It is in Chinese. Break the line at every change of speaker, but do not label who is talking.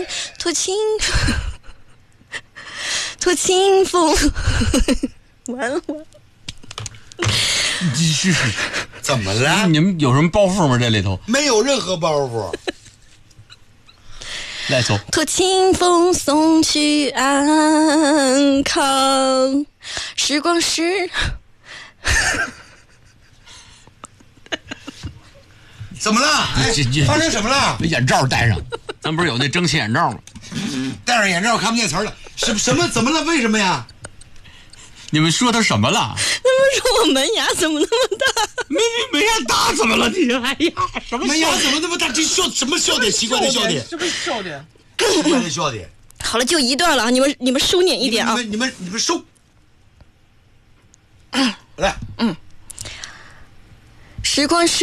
托清风，完了。
怎么了？
你们有什么包袱吗？这里头
没有任何包袱。
来走。
托清风送去安康，时光是。
怎么了？发生什么了？
眼罩戴上，咱不是有那蒸汽眼罩吗？
戴上眼罩看不见词儿了。什么？怎么了？为什么呀？
你们说他什么了？
他们说我门牙怎么那么大？
门牙大怎么了你？哎呀，什么
门牙怎么那么大？这什么笑点？奇怪的笑点？
什么笑点？
奇怪的笑点。
好了，就一段了，你们收敛一点啊！
你们收。来，
时光是。